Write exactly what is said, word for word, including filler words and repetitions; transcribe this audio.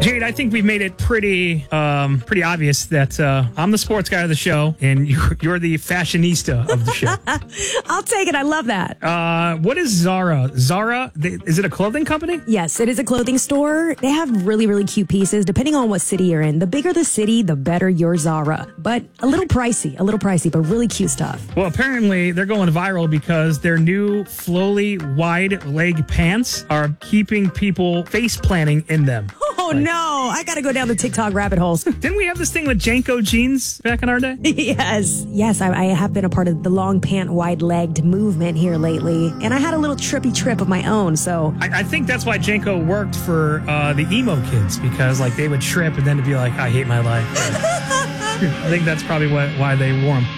Jade, I think we've made it pretty um, pretty obvious that uh, I'm the sports guy of the show, and you're, you're the fashionista of the show. I'll take it. I love that. Uh, what is Zara? Zara, they, is it a clothing company? Yes, it is a clothing store. They have really, really cute pieces, depending on what city you're in. The bigger the city, the better your Zara. But a little pricey, a little pricey, but really cute stuff. Well, apparently they're going viral because their new Flowly wide leg pants are keeping people face planting in them. Oh, like, no. I got to go down the TikTok rabbit holes. Didn't we have this thing with Janko jeans back in our day? Yes. Yes, I, I have been a part of the long pant, wide-legged movement here lately. And I had a little trippy trip of my own, so... I, I think that's why Janko worked for uh, the emo kids, because like they would trip and then to be like, I hate my life. I think that's probably what, why they wore them.